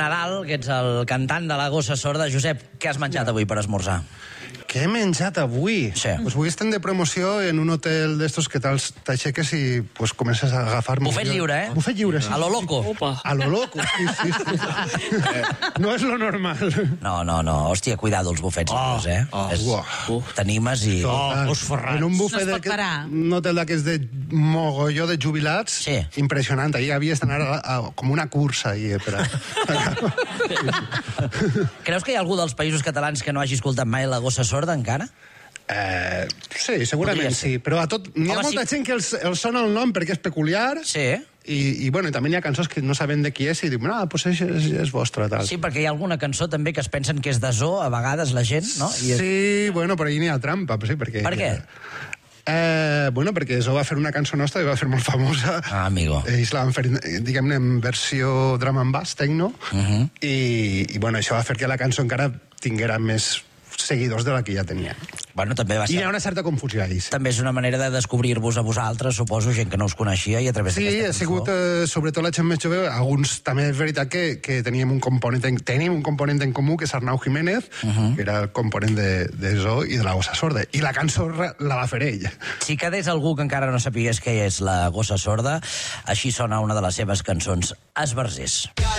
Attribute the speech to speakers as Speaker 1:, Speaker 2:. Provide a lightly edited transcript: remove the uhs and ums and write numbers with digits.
Speaker 1: Nadal, que ets el cantant de la gossa sorda. Josep, què has menjat avui per esmorzar?
Speaker 2: Què he menjat avui?
Speaker 1: Sí.
Speaker 2: Pues avui estem de promoció en un hotel d'estos que t'aixeques i pues, comences a agafar...
Speaker 1: Bufet lliure, eh?
Speaker 2: Bufet lliure, sí.
Speaker 1: A lo loco.
Speaker 3: Opa.
Speaker 2: A lo loco, sí. No és lo normal.
Speaker 1: No. Hòstia, cuidado els bufets lliures, eh? T'animes i...
Speaker 2: En un bufet
Speaker 4: No es pot parar.
Speaker 2: un hotel d'aquests de mogolló de jubilats,
Speaker 1: Sí.
Speaker 2: impressionant. Ahir havies d'anar com una cursa.
Speaker 1: Creus que hi ha algú dels països catalans que no hagi escoltat mai la gossa sorda, encara?
Speaker 2: Sí, segurament
Speaker 1: Podria ser.
Speaker 2: sí. Però n'hi ha
Speaker 1: Home,
Speaker 2: molta
Speaker 1: sí.
Speaker 2: gent que els sona el nom perquè és peculiar.
Speaker 1: Sí.
Speaker 2: I bueno, també hi ha cançons que no saben de qui és i diuen, pues és vostra, tal.
Speaker 1: Sí, perquè hi ha alguna cançó també que es pensen que és de Zoo, a vegades, la gent, no?
Speaker 2: Sí, bueno, però ahir n'hi ha trampa, sí, perquè...
Speaker 1: Per què?
Speaker 2: Bueno, perquè Zoo va fer una cançó nostra i va fer molt famosa.
Speaker 1: Ah, amigo.
Speaker 2: Ells la van fer, diguem-ne, en versió drum and bass, techno, i bueno, això va fer que la cançó encara tinguera més seguidors de la que ja tenia.
Speaker 1: Bueno, també va
Speaker 2: I hi
Speaker 1: ser...
Speaker 2: ha una certa confusió ahí. Sí.
Speaker 1: També és una manera de descobrir-vos a vosaltres, suposo, gent que no us coneixia, i a través
Speaker 2: Sí,
Speaker 1: d'aquesta
Speaker 2: ha sigut,
Speaker 1: cançó...
Speaker 2: sobretot la gent més jove, alguns també és veritat que teníem un component en comú, que és Arnau Jiménez, que era el component de Zoo i de la gossa sorda. I la cançó la va fer ell.
Speaker 1: Si quedés algú que encara no sapigués què és la gossa sorda, així sona una de les seves cançons, Esbarzers.